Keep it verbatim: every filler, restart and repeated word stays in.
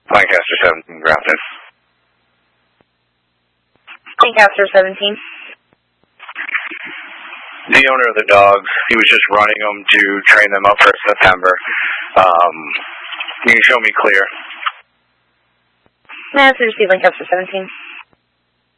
Lancaster seventeen, Grafton. Lancaster seventeen. The owner of the dogs, he was just running them to train them up for September. Um, you can show me clear. Mass receive Lancaster seventeen.